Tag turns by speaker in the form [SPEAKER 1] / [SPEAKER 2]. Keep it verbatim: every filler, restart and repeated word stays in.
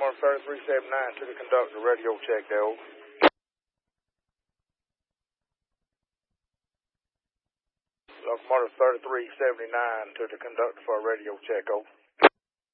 [SPEAKER 1] Locomotive thirty-three seventy-nine to the conductor, radio check there, over. Locomotive thirty-three seventy-nine to the conductor for a radio check, over.